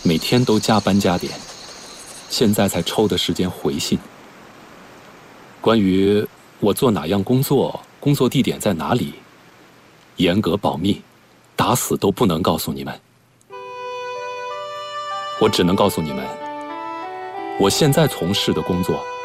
每天都加班加点，现在才抽的时间回信。关于我做哪样工作，工作地点在哪里，严格保密，打死都不能告诉你们。我只能告诉你们，我现在从事的工作